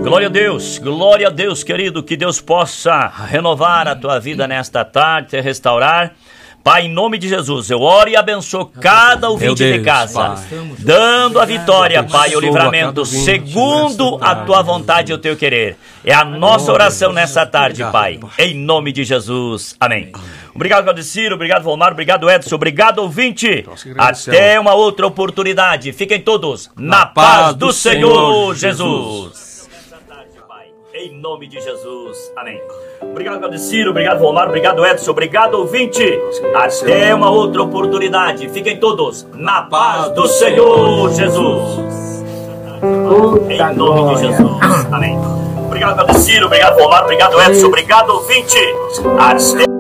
Glória a Deus, querido, que Deus possa renovar a tua vida nesta tarde, te restaurar. Pai, em nome de Jesus, eu oro e abençoo cada ouvinte de casa, dando a vitória, Pai, o livramento, segundo a tua vontade e o teu querer. É a nossa oração nessa tarde, Pai, em nome de Jesus. Amém. Obrigado, Claudiciro, obrigado, Volmar, obrigado, Edson, obrigado, ouvinte. Até uma outra oportunidade. Fiquem todos na paz do Senhor Jesus. Em nome de Jesus. Amém. Obrigado, Claudiciro, obrigado, Volmar, obrigado, Edson, obrigado, ouvinte. Até uma outra oportunidade. Fiquem todos na paz do Senhor Jesus. Em nome de Jesus. Amém. Obrigado, Claudiciro, obrigado, Volmar, obrigado, Edson, obrigado, ouvinte. Até